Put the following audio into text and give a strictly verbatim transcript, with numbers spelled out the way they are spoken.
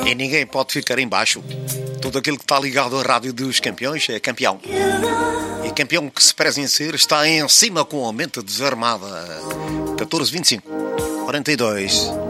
E ninguém pode ficar em baixo. Tudo aquilo que está ligado à Rádio dos Campeões é campeão. E campeão que se preza em ser está em cima com o aumento desarmada. catorze vinte e cinco quarenta e dois